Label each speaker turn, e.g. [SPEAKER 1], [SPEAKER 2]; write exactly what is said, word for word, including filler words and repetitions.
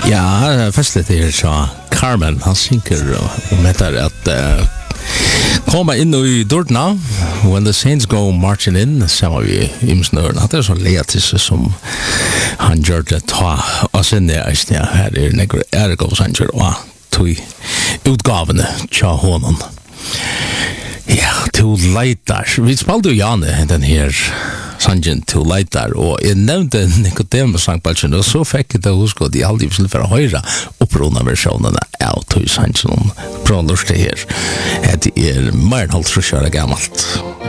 [SPEAKER 1] Ja, festligt är så Carmen han synker och metar att uh, komma in i dörrarna when the saints go marching in så vi imsnörna att det är så letis som han gör det ta och sen där är det här är några ergo sanger och tog utgåvan tja honom. Ja, to lightar. Vi spalde ju Janne den här sangen to lightar och jag nämnde Nicodemus sangbalchen och så fick jag det huska att jag aldrig skulle för att höra upprona versionerna av to sangen. Bra lust det här. Det är mer än halvtrus år gammalt.